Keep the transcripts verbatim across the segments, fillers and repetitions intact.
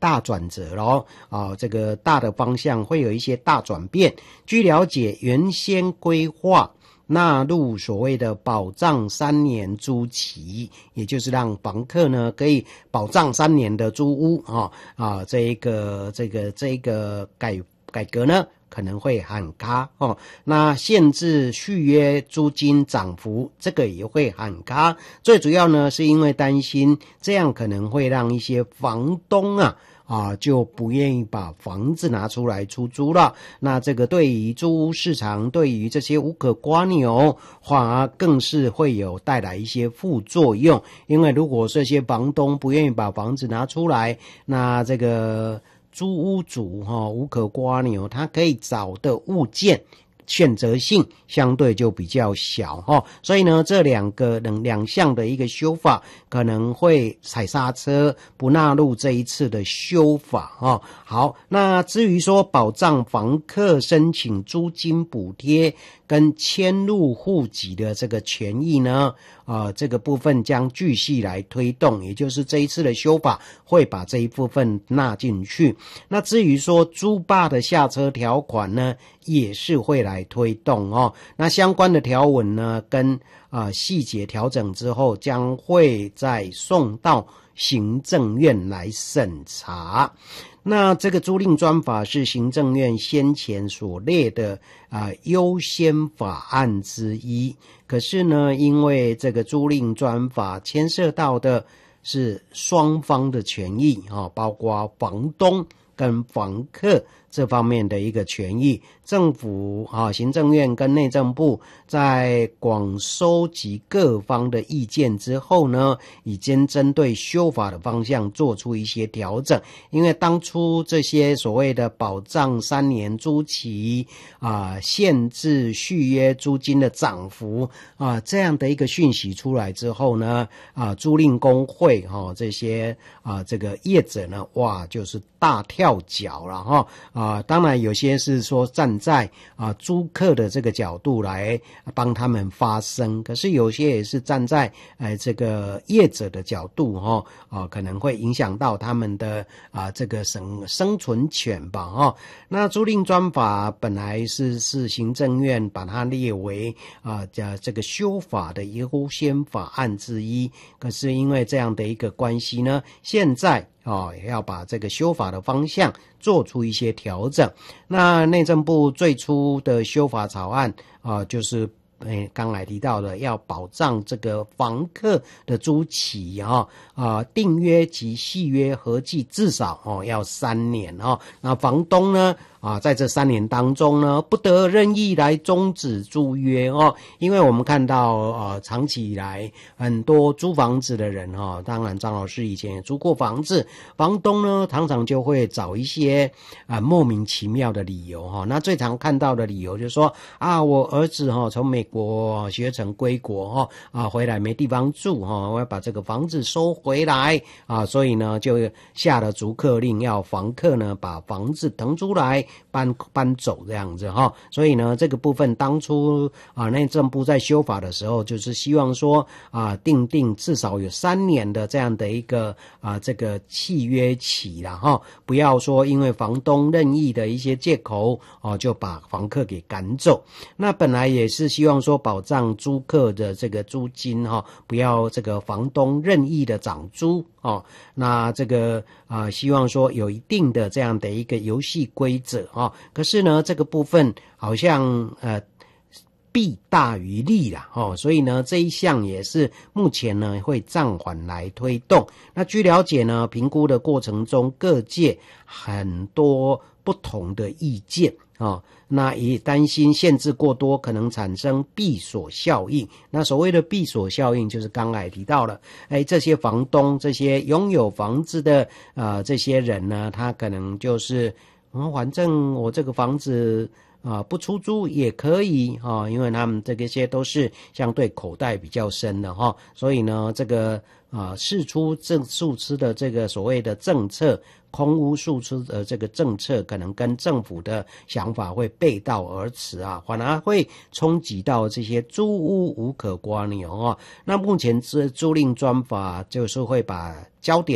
大转折咯啊，这个大的方向会有一些大转变。据了解，原先规划纳入所谓的保障三年租期，也就是让房客呢可以保障三年的租屋啊啊，这一个这个这一个改改革呢可能会喊卡哦。那限制续约租金涨幅，这个也会喊卡。最主要呢是因为担心这样可能会让一些房东啊。啊，就不愿意把房子拿出来出租了。那这个对于租屋市场，对于这些无可刮牛，反而更是会有带来一些副作用。因为如果这些房东不愿意把房子拿出来，那这个租屋主哈、哦、无可刮牛，他可以找的物件选择性相对就比较小哈、哦，所以呢，这两个两两项的一个修法可能会踩刹车，不纳入这一次的修法哈、哦。好，那至于说保障房客申请租金补贴跟迁入户籍的这个权益呢，呃，这个部分将继续来推动，也就是这一次的修法会把这一部分纳进去。那至于说租霸的下车条款呢，也是会来推动哦。那相关的条文呢，跟啊、呃、细节调整之后，将会再送到行政院来审查。那这个租赁专法是行政院先前所列的啊优先法案之一，可是呢，因为这个租赁专法牵涉到的是双方的权益啊，包括房东跟房客这方面的一个权益，政府啊，行政院跟内政部在广收集各方的意见之后呢，已经针对修法的方向做出一些调整。因为当初这些所谓的保障三年租期啊，限制续约租金的涨幅啊，这样的一个讯息出来之后呢，啊，租赁工会哈、啊、这些啊这个业者呢，哇，就是大跳脚了哈啊。啊，当然有些是说站在啊租客的这个角度来帮他们发声，可是有些也是站在呃这个业者的角度哈、哦、啊，可能会影响到他们的啊这个生生存权吧哈、哦。那租赁专法本来是是行政院把它列为啊这个修法的优先法案之一，可是因为这样的一个关系呢，现在哦，要把这个修法的方向做出一些调整。那内政部最初的修法草案啊、呃，就是诶刚才提到的，要保障这个房客的租期哈啊、呃，订约及续约合计至少哦要三年哦。那房东呢？啊，在这三年当中呢，不得任意来终止租约哦，因为我们看到呃，长期以来很多租房子的人哈、哦，当然张老师以前也租过房子，房东呢常常就会找一些啊、呃、莫名其妙的理由哈、哦。那最常看到的理由就是说啊，我儿子哈、哦、从美国学成归国哈、哦、啊回来没地方住哈、哦，我要把这个房子收回来啊，所以呢就下了逐客令，要房客呢把房子腾出来。搬搬走这样子哈，所以呢，这个部分当初啊内政部在修法的时候，就是希望说啊，定定至少有三年的这样的一个啊这个契约期啦哈，不要说因为房东任意的一些借口哦、啊，就把房客给赶走。那本来也是希望说保障租客的这个租金哈、啊，不要这个房东任意的涨租哦。那这个啊，希望说有一定的这样的一个游戏规则。哦，可是呢，这个部分好像呃弊大于利啦，哦，所以呢，这一项也是目前呢会暂缓来推动。那据了解呢，评估的过程中，各界很多不同的意见哦，那也担心限制过多可能产生闭锁效应。那所谓的闭锁效应，就是刚才提到了，哎，这些房东、这些拥有房子的呃这些人呢，他可能就是。嗯，反正我这个房子啊、呃、不出租也可以哈、哦，因为他们这个些都是相对口袋比较深的哈、哦，所以呢，这个啊释出政述出的这个所谓的政策，空屋述出的这个政策，可能跟政府的想法会背道而驰啊，反而会冲击到这些租屋无可刮牛啊。那目前这租赁专法就是会把焦点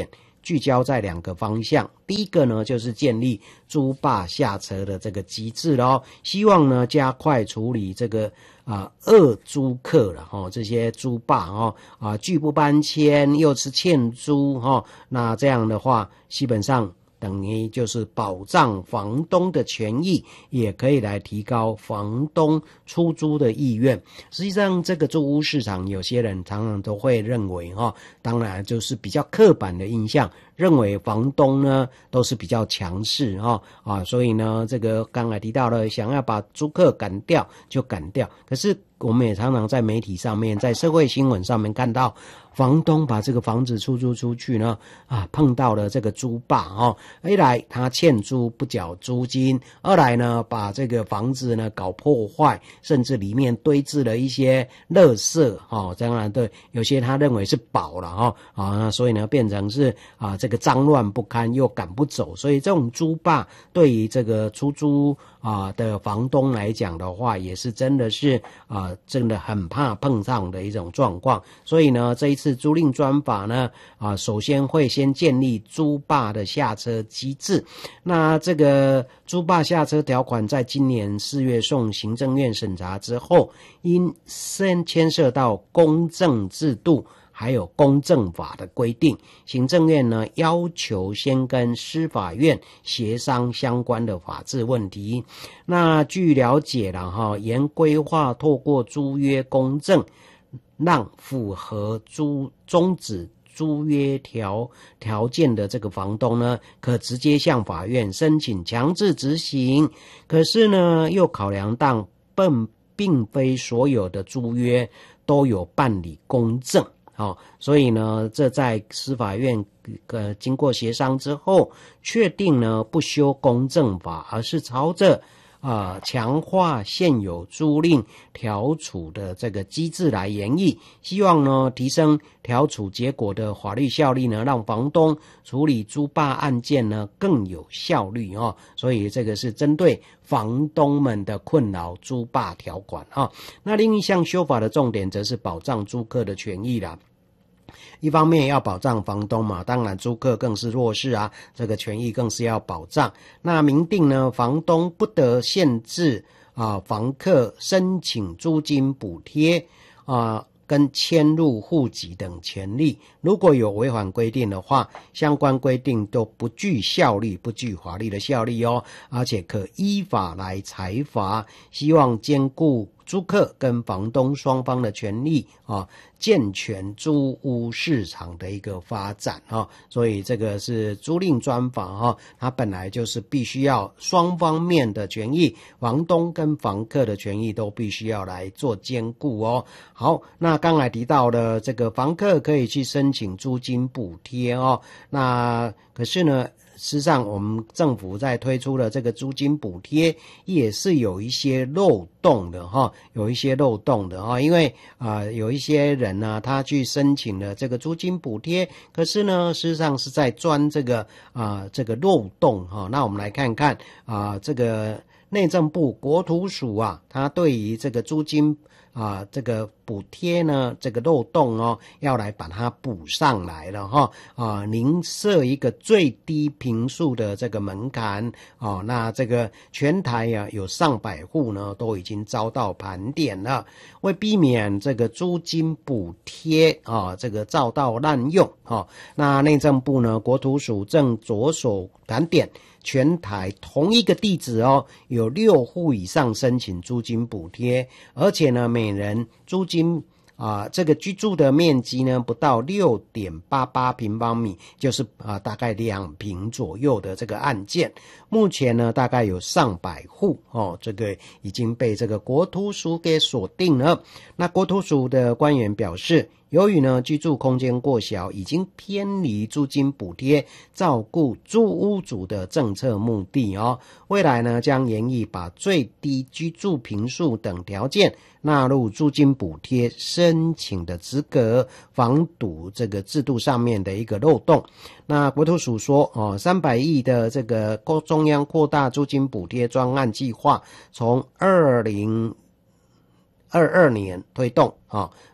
聚焦在两个方向。第一个呢，就是建立租霸下车的这个机制咯，希望呢加快处理这个啊恶租客了哈，这些租霸哦啊拒不搬迁又是欠租哈，那这样的话基本上等于就是保障房东的权益，也可以来提高房东出租的意愿。实际上这个租屋市场有些人常常都会认为哈，当然就是比较刻板的印象，认为房东呢都是比较强势哈啊，所以呢这个刚才提到了想要把租客赶掉就赶掉，可是我们也常常在媒体上面在社会新闻上面看到房东把这个房子出租出去呢啊碰到了这个租霸哦，一来他欠租不缴租金，二来呢把这个房子呢搞破坏，甚至里面堆置了一些垃圾哦，当然对有些他认为是宝了哦啊，那所以呢变成是啊这个脏乱不堪又赶不走，所以这种租霸对于这个出租啊的房东来讲的话，也是真的是啊真的很怕碰上的一种状况。所以呢这一次租赁专法呢啊首先会先建立租霸的下车机制。那这个租霸下车条款在今年四月送行政院审查之后，因先牵涉到公证制度还有公证法的规定，行政院呢要求先跟司法院协商相关的法制问题。那据了解了哈，原规划透过租约公证，让符合租终止租约条条件的这个房东呢，可直接向法院申请强制执行。可是呢，又考量到并并非所有的租约都有办理公证。好、哦，所以呢，这在司法院呃经过协商之后，确定呢不修公证法，而是朝着啊强化现有租赁调处的这个机制来研议，希望呢提升调处结果的法律效力呢，让房东处理租霸案件呢更有效率哦。所以这个是针对房东们的困扰租霸条款啊。那另一项修法的重点则是保障租客的权益啦。一方面要保障房东嘛，当然租客更是弱势啊，这个权益更是要保障。那明定呢，房东不得限制啊房客申请租金补贴啊跟迁入户籍等权利，如果有违反规定的话，相关规定都不具效力，不具法律的效力哦，而且可依法来裁罚。希望兼顾租客跟房东双方的权利啊，健全租屋市场的一个发展啊，所以这个是租赁专法啊，它本来就是必须要双方面的权益，房东跟房客的权益都必须要来做兼顾哦。好，那刚才提到的这个房客可以去申请租金补贴哦，那可是呢，事实上我们政府在推出的这个租金补贴也是有一些漏洞的哈，有一些漏洞的哈，因为啊、呃、有一些人呢，他去申请了这个租金补贴，可是呢事实上是在钻这个啊、呃、这个漏洞哈。那我们来看看啊、呃、这个内政部国土署啊，它对于这个租金啊，这个补贴呢，这个漏洞哦，要来把它补上来了哈啊！您设一个最低坪数的这个门槛哦，那这个全台啊有上百户呢，都已经遭到盘点了。为避免这个租金补贴啊，这个遭到滥用啊，那内政部呢，国土署正着手盘点。全台同一个地址哦，有六户以上申请租金补贴，而且呢，每人租金啊、呃，这个居住的面积呢不到 六点八八平方米，就是啊、呃、大概两坪左右的这个案件，目前呢大概有上百户哦，这个已经被这个国土署给锁定了。那国土署的官员表示，由于呢居住空间过小，已经偏离租金补贴照顾租屋主的政策目的哦。未来呢将研议把最低居住坪数等条件纳入租金补贴申请的资格，防堵这个制度上面的一个漏洞。那国土署说哦，三百亿的这个中央扩大租金补贴专案计划，从二零二二年推动啊，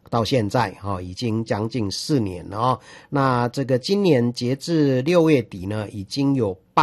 到现在哈、哦，已经将近四年了哦。那这个今年截至六月底呢，已经有